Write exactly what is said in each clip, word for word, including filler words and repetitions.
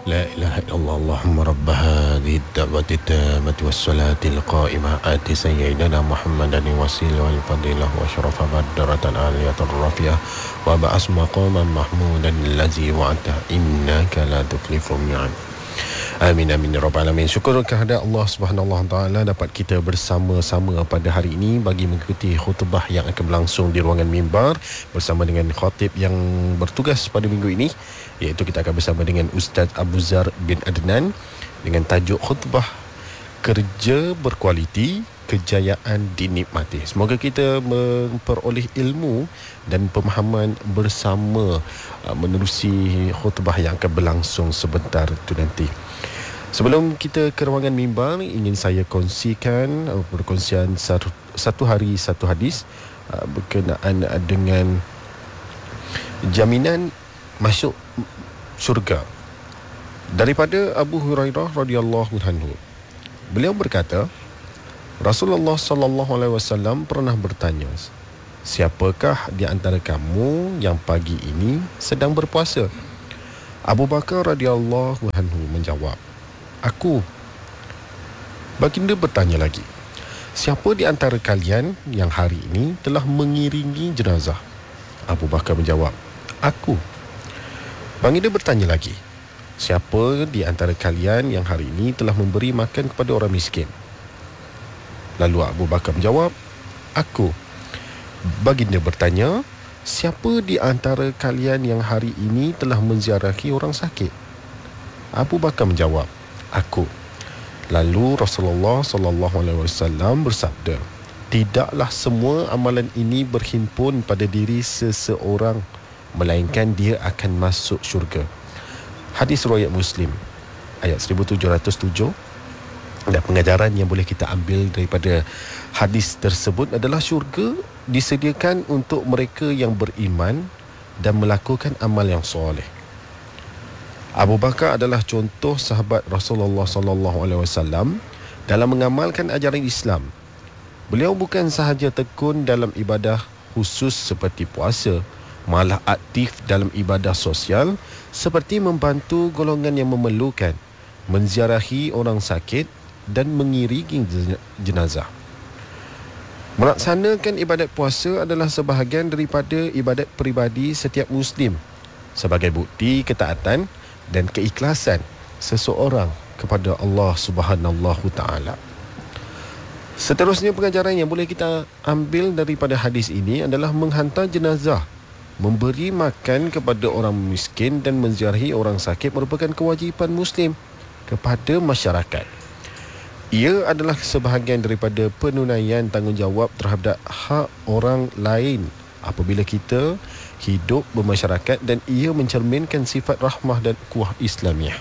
لا إله إلا الله اللهم رب هذه الدعوة التامة والصلاة القائمة آت سيدنا محمدا الوسيلة والفضيلة وشرف بدرة العالية الرفيعة وبعث مقاما محمودا الذي وعدته إنك لا تخلف الميعاد. Amin amin ya rabbal alamin. Syukur kehadirat Allah Subhanahu wa taala dapat kita bersama-sama pada hari ini bagi mengikuti khutbah yang akan berlangsung di ruangan mimbar bersama dengan khatib yang bertugas pada minggu ini, iaitu kita akan bersama dengan Ustaz Abu Zar bin Adnan dengan tajuk khutbah kerja berkualiti, kejayaan dinikmati. Semoga kita memperoleh ilmu dan pemahaman bersama uh, menerusi khutbah yang akan berlangsung sebentar itu nanti. Sebelum kita ke ruangan mimbar, ingin saya kongsikan uh, perkongsian satu, satu hari satu hadis uh, berkenaan dengan jaminan masuk syurga daripada Abu Hurairah radhiyallahu anhu. Beliau berkata, Rasulullah sallallahu alaihi wasallam pernah bertanya, siapakah di antara kamu yang pagi ini sedang berpuasa? Abu Bakar radhiyallahu anhu menjawab, aku. Baginda bertanya lagi, siapa di antara kalian yang hari ini telah mengiringi jenazah? Abu Bakar menjawab, aku. Baginda bertanya lagi, siapa di antara kalian yang hari ini telah memberi makan kepada orang miskin? Lalu Abu Bakar menjawab, aku. Baginda bertanya, siapa di antara kalian yang hari ini telah menziarahi orang sakit? Abu Bakar menjawab, aku. Lalu Rasulullah sallallahu alaihi wasallam bersabda, tidaklah semua amalan ini berhimpun pada diri seseorang, melainkan dia akan masuk syurga. Hadis riwayat Muslim, ayat seribu tujuh ratus tujuh. Dan pengajaran yang boleh kita ambil daripada hadis tersebut adalah syurga disediakan untuk mereka yang beriman dan melakukan amal yang soleh. Abu Bakar adalah contoh sahabat Rasulullah sallallahu alaihi wasallam dalam mengamalkan ajaran Islam. Beliau bukan sahaja tekun dalam ibadah khusus seperti puasa, malah aktif dalam ibadah sosial seperti membantu golongan yang memerlukan, menziarahi orang sakit dan mengiringi jenazah. Melaksanakan ibadat puasa adalah sebahagian daripada ibadat peribadi setiap Muslim sebagai bukti ketaatan dan keikhlasan seseorang kepada Allah Subhanahu wa taala. Seterusnya, pengajaran yang boleh kita ambil daripada hadis ini adalah menghantar jenazah, memberi makan kepada orang miskin dan menziarahi orang sakit merupakan kewajipan Muslim kepada masyarakat. Ia adalah sebahagian daripada penunaian tanggungjawab terhadap hak orang lain apabila kita hidup bermasyarakat, dan ia mencerminkan sifat rahmah dan kuah Islamiah.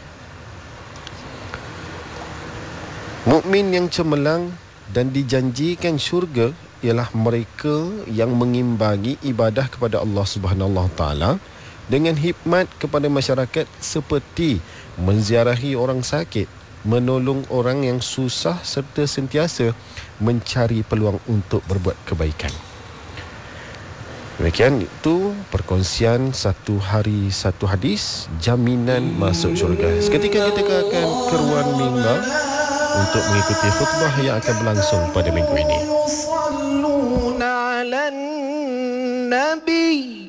Mukmin yang cemerlang dan dijanjikan syurga ialah mereka yang mengimbangi ibadah kepada Allah Subhanahu wa taala dengan khidmat kepada masyarakat seperti menziarahi orang sakit, menolong orang yang susah serta sentiasa mencari peluang untuk berbuat kebaikan. Demikian itu perkongsian satu hari satu hadis jaminan masuk syurga. Seketika kita akan ke ruang mimbar untuk mengikuti khutbah yang akan berlangsung pada minggu ini.